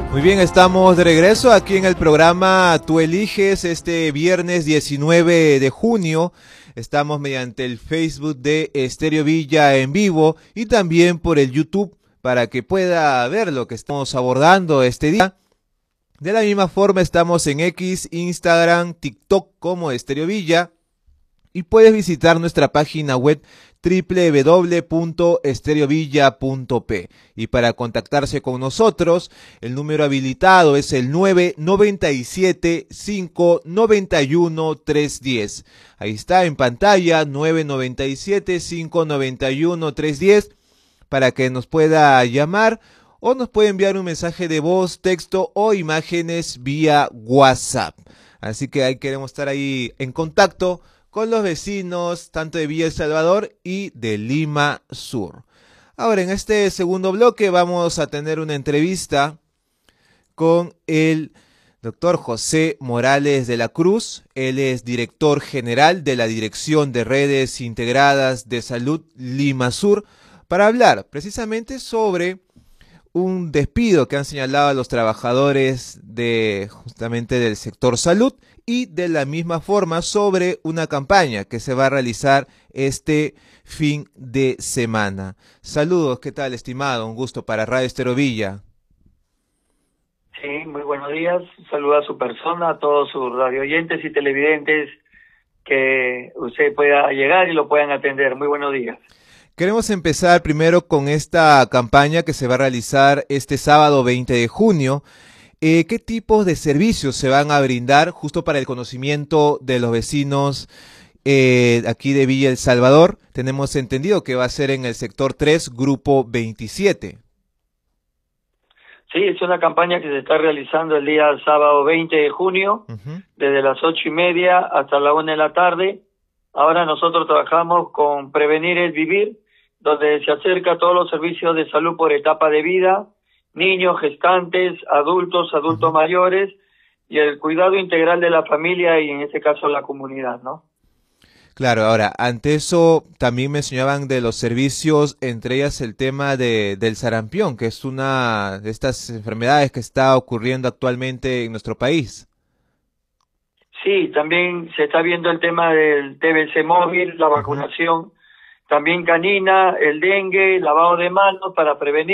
Muy bien, estamos de regreso aquí en el programa Tú Eliges, este viernes 19 de junio. Estamos mediante el Facebook de Estéreo Villa en vivo y también por el YouTube para que pueda ver lo que estamos abordando este día. De la misma forma estamos en X, Instagram, TikTok como Estéreo Villa y puedes visitar nuestra página web www.estereovilla.p. Y para contactarse con nosotros, el número habilitado es el 997-591-310. Ahí está en pantalla, 997-591-310, para que nos pueda llamar o nos puede enviar un mensaje de voz, texto o imágenes vía WhatsApp. Así que ahí queremos estar ahí en contacto con los vecinos tanto de Villa El Salvador y de Lima Sur. Ahora, en este segundo bloque vamos a tener una entrevista con el doctor José Morales de la Cruz. Él es director general de la Dirección de Redes Integradas de Salud Lima Sur, para hablar precisamente sobre un despido que han señalado a los trabajadores justamente del sector salud, y de la misma forma sobre una campaña que se va a realizar este fin de semana. Saludos, ¿qué tal, estimado? Un gusto para Radio Estéreo Villa. Sí, muy buenos días. Saludo a su persona, a todos sus radioyentes y televidentes, que usted pueda llegar y lo puedan atender. Muy buenos días. Queremos empezar primero con esta campaña que se va a realizar este sábado 20 de junio. ¿Qué tipos de servicios se van a brindar justo para el conocimiento de los vecinos aquí de Villa El Salvador? Tenemos entendido que va a ser en el sector 3, grupo 27. Sí, es una campaña que se está realizando el día sábado 20 de junio, desde las 8:30 hasta la 1 de la tarde. Ahora nosotros trabajamos con Prevenir es Vivir, donde se acerca a todos los servicios de salud por etapa de vida, niños, gestantes, adultos mayores, y el cuidado integral de la familia y en este caso la comunidad, ¿no? Claro, ahora, ante eso también mencionaban de los servicios, entre ellas el tema del sarampión, que es una de estas enfermedades que está ocurriendo actualmente en nuestro país. Sí, también se está viendo el tema del TBC móvil, la vacunación, también canina, el dengue, lavado de manos para prevenir.